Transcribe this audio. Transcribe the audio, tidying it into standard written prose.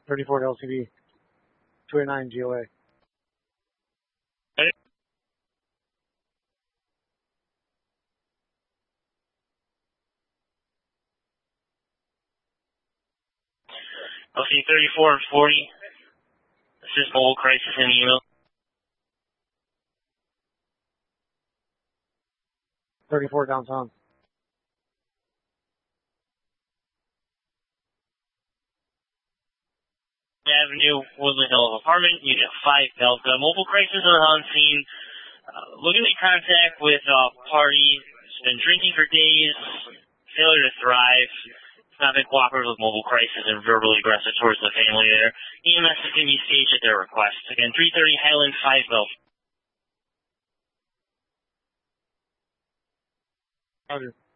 34 to LCB. 289 GOA. LC 34 and 40. This is mobile crisis in email. 34 downtown. Avenue, Woodland Hill Apartment, Unit 5 Delta. Mobile crisis on scene. Looking to contact with party. Has been drinking for days. Failure to thrive. It's not been cooperative with mobile crisis and verbally aggressive towards the family there. EMS is going to be staged at their request. Again, 330 Highland 5 Delta. Roger.